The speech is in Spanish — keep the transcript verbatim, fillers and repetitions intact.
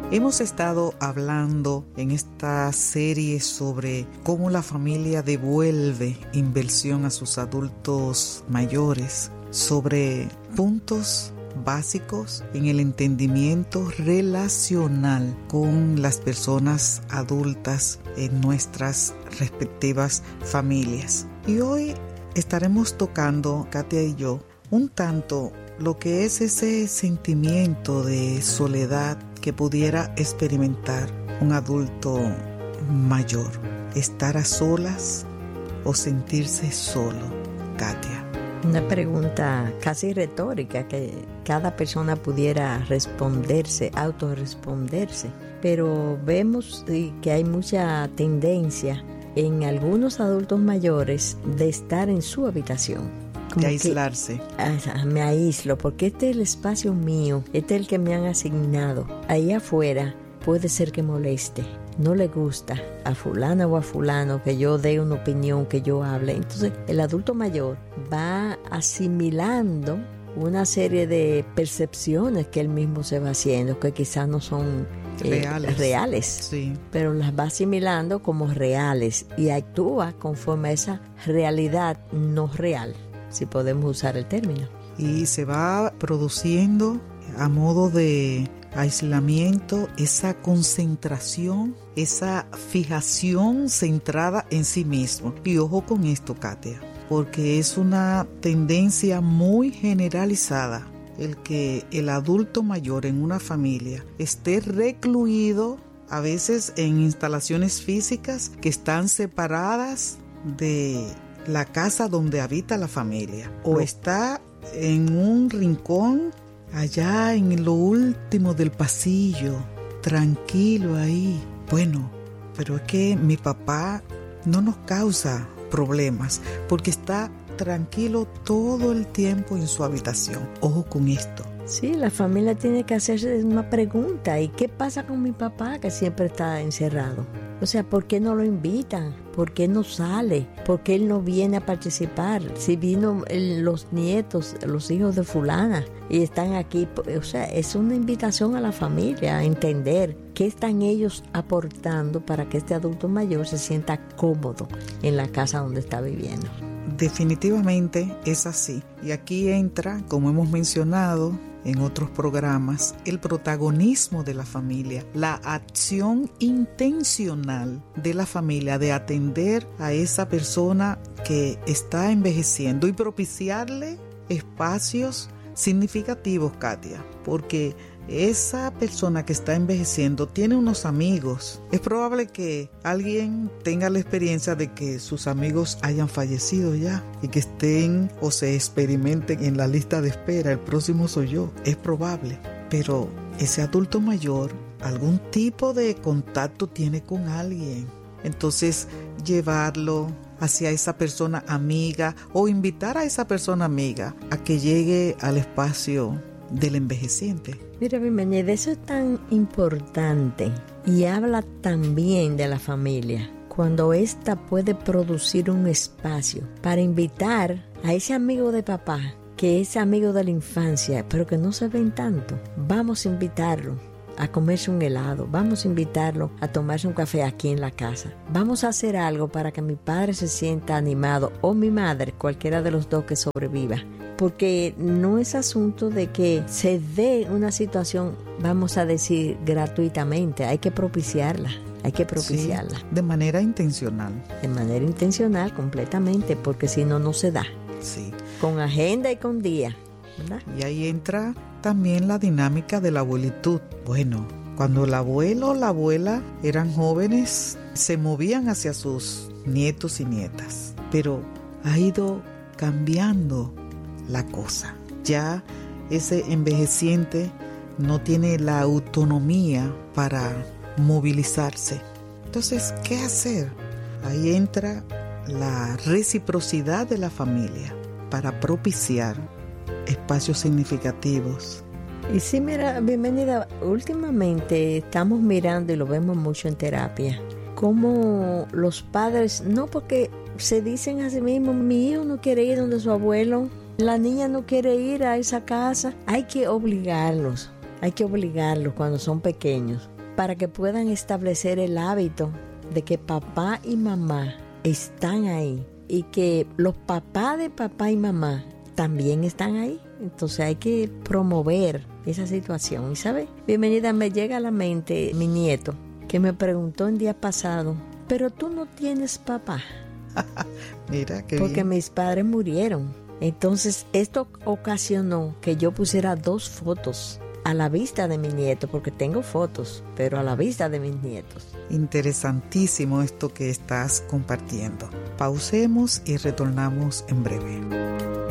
Hemos estado hablando en esta serie sobre cómo la familia devuelve inversión a sus adultos mayores, sobre puntos básicos en el entendimiento relacional con las personas adultas en nuestras respectivas familias. Y hoy estaremos tocando, Katia y yo, un tanto lo que es ese sentimiento de soledad que pudiera experimentar un adulto mayor. Estar a solas o sentirse solo, Katia. Una pregunta casi retórica que cada persona pudiera responderse, autorresponderse. Pero vemos que hay mucha tendencia en algunos adultos mayores de estar en su habitación. Como de aislarse. Que, me aíslo porque este es el espacio mío, este es el que me han asignado. Ahí afuera puede ser que moleste, no le gusta a fulana o a fulano que yo dé una opinión, que yo hable. Entonces el adulto mayor va asimilando una serie de percepciones que él mismo se va haciendo, que quizás no son eh, reales, reales sí. Pero las va asimilando como reales y actúa conforme a esa realidad no real, si podemos usar el término. Y se va produciendo a modo de aislamiento esa concentración, esa fijación centrada en sí mismo. Y ojo con esto, Katia, porque es una tendencia muy generalizada el que el adulto mayor en una familia esté recluido, a veces en instalaciones físicas que están separadas de la casa donde habita la familia, o está en un rincón allá en lo último del pasillo, tranquilo ahí. Bueno, pero es que mi papá no nos causa problemas porque está tranquilo todo el tiempo en su habitación. Ojo con esto. Sí, la familia tiene que hacerse una pregunta. ¿Y qué pasa con mi papá que siempre está encerrado? O sea, ¿por qué no lo invitan? ¿Por qué no sale? ¿Por qué él no viene a participar? Si vino el, los nietos, los hijos de fulana y están aquí, o sea, es una invitación a la familia a entender qué están ellos aportando para que este adulto mayor se sienta cómodo en la casa donde está viviendo. Definitivamente es así. Y aquí entra, como hemos mencionado en otros programas, el protagonismo de la familia, la acción intencional de la familia de atender a esa persona que está envejeciendo y propiciarle espacios significativos, Katia, porque esa persona que está envejeciendo tiene unos amigos. Es probable que alguien tenga la experiencia de que sus amigos hayan fallecido ya y que estén o se experimenten en la lista de espera. El próximo soy yo. Es probable. Pero ese adulto mayor, algún tipo de contacto tiene con alguien. Entonces, llevarlo hacia esa persona amiga o invitar a esa persona amiga a que llegue al espacio del envejeciente. Mira, bienvenida, eso es tan importante y habla también de la familia. Cuando ésta puede producir un espacio para invitar a ese amigo de papá, que es amigo de la infancia, pero que no se ven tanto, vamos a invitarlo a comerse un helado, vamos a invitarlo a tomarse un café aquí en la casa. Vamos a hacer algo para que mi padre se sienta animado, o mi madre, cualquiera de los dos que sobreviva. Porque no es asunto de que se dé una situación, vamos a decir, gratuitamente. Hay que propiciarla, hay que propiciarla. Sí, de manera intencional. De manera intencional, completamente, porque si no, no se da. Sí. Con agenda y con día, ¿verdad? Y ahí entra también la dinámica de la abuelitud. Bueno, cuando el abuelo o la abuela eran jóvenes, se movían hacia sus nietos y nietas. Pero ha ido cambiando la cosa. Ya ese envejeciente no tiene la autonomía para movilizarse. Entonces, ¿qué hacer? Ahí entra la reciprocidad de la familia para propiciar espacios significativos. Y sí, mira, bienvenida. Últimamente estamos mirando, y lo vemos mucho en terapia, cómo los padres, no porque se dicen a sí mismos, mi hijo no quiere ir donde su abuelo, la niña no quiere ir a esa casa, hay que obligarlos, hay que obligarlos cuando son pequeños. para que puedan establecer el hábito de que papá y mamá están ahí y que los papás de papá y mamá también están ahí. Entonces hay que promover esa situación. ¿Y sabes? Bienvenida, me llega a la mente mi nieto que me preguntó el día pasado, pero tú no tienes papá. Mira qué Porque bien. mis padres murieron. Entonces esto ocasionó que yo pusiera dos fotos a la vista de mi nieto, porque tengo fotos, pero a la vista de mis nietos. Interesantísimo esto que estás compartiendo. Pausemos y retornamos en breve.